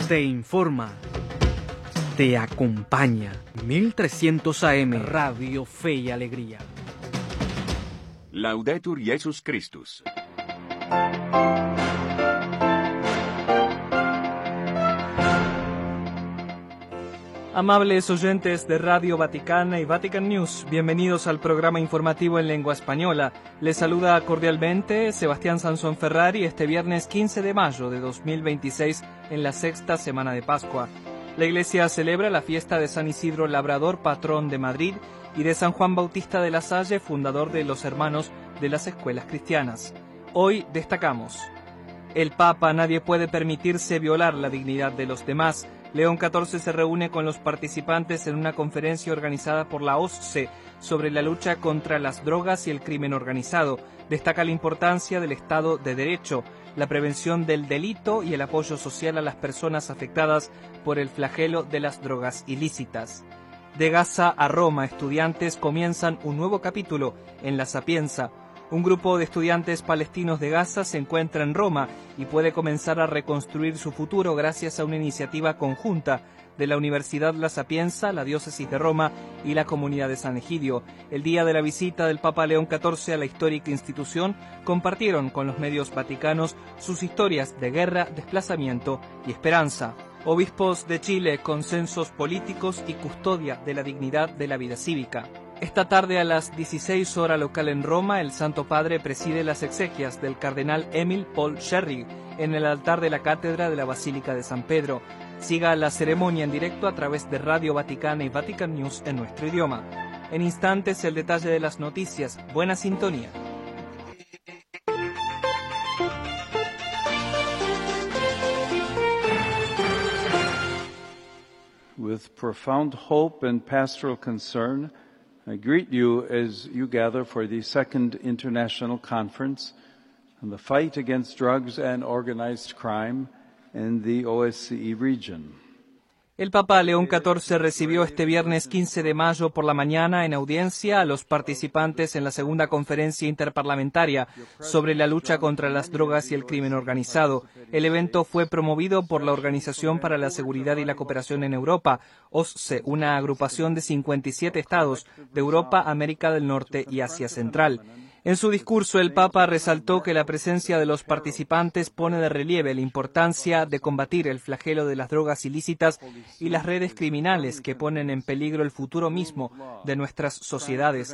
te informa, te acompaña. 1300 AM, Radio Fe y Alegría. Laudetur Jesus Christus. Amables oyentes de Radio Vaticana y Vatican News, bienvenidos al programa informativo en lengua española. Les saluda cordialmente Sebastián Sansón Ferrari este viernes 15 de mayo de 2026 en la sexta semana de Pascua. La Iglesia celebra la fiesta de San Isidro Labrador, patrón de Madrid, y de San Juan Bautista de la Salle, fundador de los Hermanos de las Escuelas Cristianas. Hoy destacamos: el Papa: nadie puede permitirse violar la dignidad de los demás. León XIV se reúne con los participantes en una conferencia organizada por la OSCE sobre la lucha contra las drogas y el crimen organizado. Destaca la importancia del Estado de Derecho, la prevención del delito y el apoyo social a las personas afectadas por el flagelo de las drogas ilícitas. De Gaza a Roma, estudiantes comienzan un nuevo capítulo en La Sapienza. Un grupo de estudiantes palestinos de Gaza se encuentra en Roma y puede comenzar a reconstruir su futuro gracias a una iniciativa conjunta de la Universidad La Sapienza, la Diócesis de Roma y la Comunidad de San Egidio. El día de la visita del Papa León XIV a la histórica institución, compartieron con los medios vaticanos sus historias de guerra, desplazamiento y esperanza. Obispos de Chile: consensos políticos y custodia de la dignidad de la vida cívica. Esta tarde a las 16 horas local en Roma, el Santo Padre preside las exequias del cardenal Emil Paul Scherrig en el altar de la cátedra de la Basílica de San Pedro. Siga la ceremonia en directo a través de Radio Vaticana y Vatican News en nuestro idioma. En instantes, el detalle de las noticias. Buena sintonía. With profound hope and pastoral concern, I greet you as you gather for the Second International Conference on the fight against drugs and organized crime in the OSCE region. El Papa León XIV recibió este viernes 15 de mayo por la mañana en audiencia a los participantes en la segunda conferencia interparlamentaria sobre la lucha contra las drogas y el crimen organizado. El evento fue promovido por la Organización para la Seguridad y la Cooperación en Europa, OSCE, una agrupación de 57 estados de Europa, América del Norte y Asia Central. En su discurso, el Papa resaltó que la presencia de los participantes pone de relieve la importancia de combatir el flagelo de las drogas ilícitas y las redes criminales que ponen en peligro el futuro mismo de nuestras sociedades.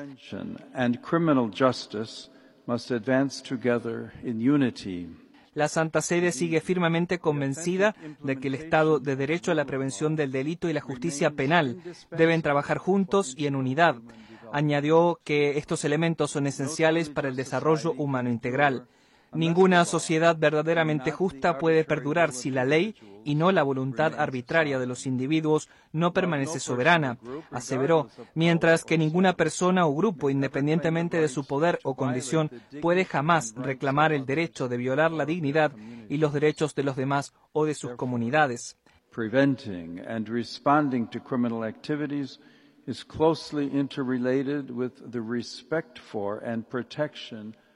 La Santa Sede sigue firmemente convencida de que el Estado de Derecho, la prevención del delito y la justicia penal deben trabajar juntos y en unidad. Añadió que estos elementos son esenciales para el desarrollo humano integral. Ninguna sociedad verdaderamente justa puede perdurar si la ley, y no la voluntad arbitraria de los individuos, no permanece soberana, aseveró, mientras que ninguna persona o grupo, independientemente de su poder o condición, puede jamás reclamar el derecho de violar la dignidad y los derechos de los demás o de sus comunidades. Preventing and responding to criminal activities is closely interrelated with the respect for and protection